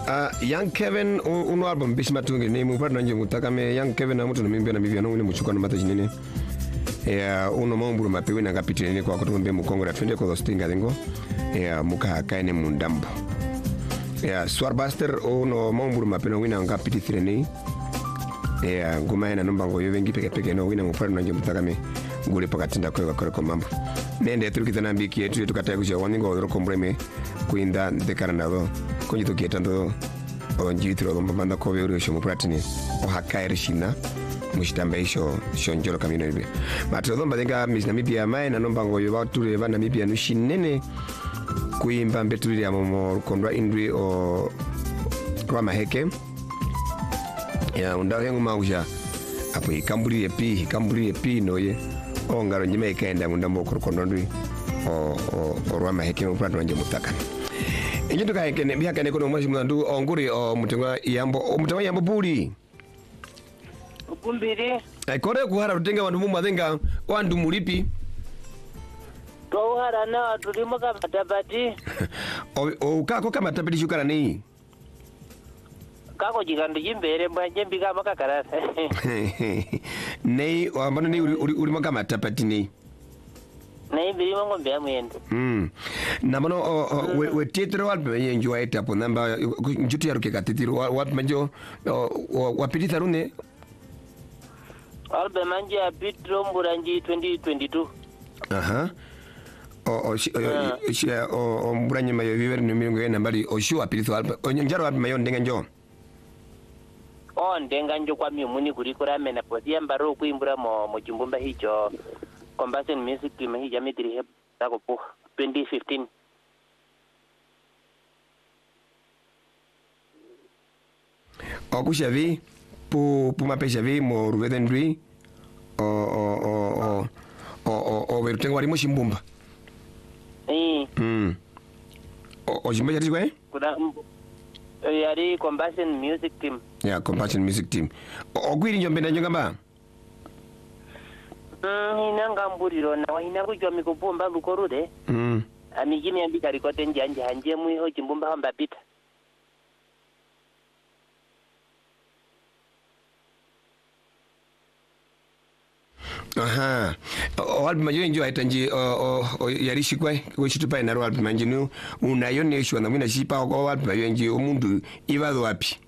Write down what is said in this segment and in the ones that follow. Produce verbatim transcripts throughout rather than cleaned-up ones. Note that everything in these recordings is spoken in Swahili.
Uh, Young Kevin uno album bishima tunge ni mupata nje mutaka me Young Kevin na mtu na mimbi na mivya na ule mchukua na mata jinene ya uno mamburu mapewe na kapiti nene kwa kutu mbe mkongo na twende kwa stinga dengo ya muka hakaine mundambo ya Swarbuster uno mamburu mapewe na wina ngapiti thirene ya nguma na nomba ngo yovengi peke peke no wina mupata nje mutaka me ngule pakatinda kwa kwa kwa mambo nende turukita na mbiki yetu tukataye kusha waningo ro kombreme kuinda dekara nado konjito kietando onjitro lo manda ko weuro sho mupratini o hakaire shina mushitamba isho shonjolo kamino ibe matro domba denga mis Namibia mai na nomba ngo yoba ture ba Namibia no shinene kuimba mbeturi ya momo kondwa indwi o kwa maheke ya unda hengu mausha apo ikamburi epi ikamburi epi noye o ngaro njime ikaenda mundambo kondwa ndwi o o rwa maheke mupratwa nje mutaka Injitu kaya kene biha kene kono mwashi mwandu onguri o mutenga yambo o mutenga yambo buli. Ukumbiri. Ai kore kuhara rutenga wandu mumu adenga wandu mulipi. Kuhara na watu limo kama tabati. O o kako kama tabati shukara ni. Kako jikando jimbere mbanje mbika maka karasa. Nei wambano ni uri uri kama tabati ni. Nei biri mongo mbea mwendo. Mm. Namono o we we titro wal be yenjua eta po namba njuti yaruke katitiro wat manjo wapitita rune. Albe manje apitro mburanji twenty twenty-two. Aha. O o o o mburanji mayo viver ni mingo ena mbali o shu apitito albe. O njaro wapi mayo ndenga njo. O ndenga njo kwa miumuni kurikura mena posia mbaro kuimbura mo mo chimbumba hicho. Combustion Music Team hii jamii tiri hep tako po twenty fifteen. O kushavi pu pu mapesha vi mo ruvedendri o o o o o o o verutenga wari mo shimbumba. Eh. Mm. O o jimba yari kwe? Kuna yari Combustion Music Team. Yeah, Combustion Music Team. O gwiri njombe na njongamba? Mm, hinanga mburiro na hinangu jwa mikupumba lukorude. Mm. Amigini ambika rikote nje anje anje muiho chimbumba hamba pita. Aha. O album yo njo aitanji o o yarishi kwa ko chitupa na album njinu unayone shwa na mwina shipa o album yo nji omundu ibado wapi.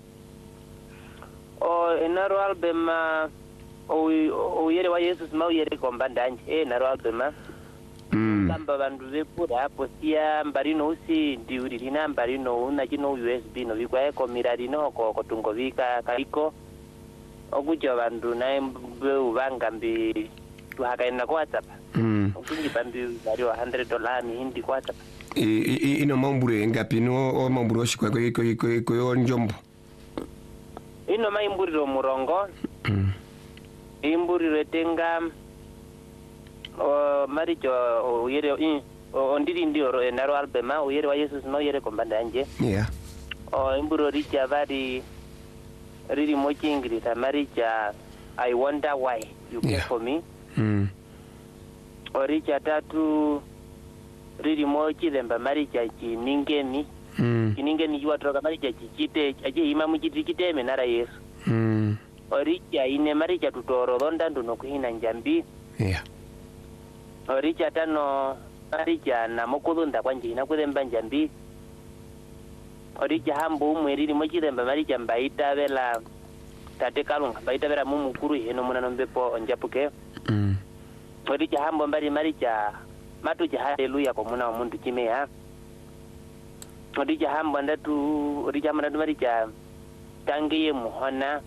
O enaro album o o yere wa Jesus mau yere kombanda anje e naro album mm kamba bandu vepura hapo sia mbarino usi ndiuri rina mbarino una kino U S B no vikwa eko mirari no ko kotungo vika kaiko okuja bandu na mbe ubanga mbi tuhakaina kwa WhatsApp mm okunji bambi bari one hundred dollars ni hindi kwa WhatsApp i ino mambure ngapi no o mambure shikwa ko ko ko ko njombo ino maimburiro murongo mm imburiro tenga o maricho o yere o ndiri ndio naro albema o yere wa Jesus no yere kombanda anje yeah o imburo richa vari riri mochi ingirita maricha I wonder why you care yeah. for me mm o richa tatu riri mochi lemba maricha chiningeni mm chiningeni jua toka maricha chichite aje imamu chitikite menara Yesu mm o richa ine maricha tutoro ronda nduno kuhina njambi yeah oricha tano aricha na mokudunda kwanje ina kulemba njambi oricha hambo umweriri mochilemba maricha mbaita vela tate kalunga mbaita vela mumukuru heno muna nombepo onjapuke mm oricha hambo mbari maricha matucha haleluya kwa muna wa mundu chimea oricha hambo ndatu oricha hambo ndatu maricha tangiye muhona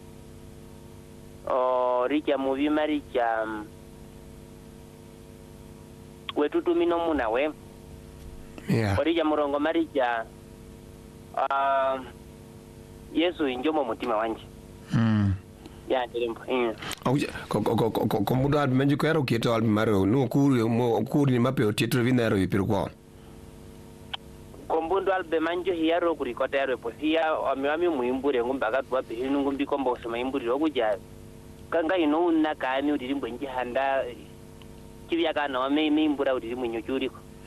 oricha muvi maricha wetutu mino muna we yeah orija murongo marija uh, Yesu injomo mutima wanje mm ya ndirembo mm ko ko ko ko mudo album nji ko yaro kieto album maro no kuri mo kuri mape o tietro vinaro yipiro kwa kombundo album manjo hiyaro kuri kota yaro po hiya amiwami muimbure ngumbaga twa behinu ngumbi kombo sema imburi okuja kanga ino unna kani udirimbo nji handa kibya kana wame imbura udirimbo nyuchuriko